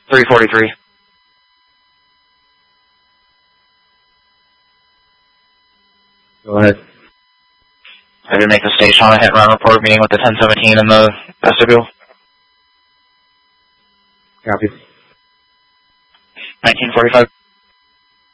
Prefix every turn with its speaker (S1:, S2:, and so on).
S1: 343.
S2: Go ahead.
S1: I did make the station on a hit and run report meeting with the 1017 in the vestibule.
S2: Copy.
S1: 1945.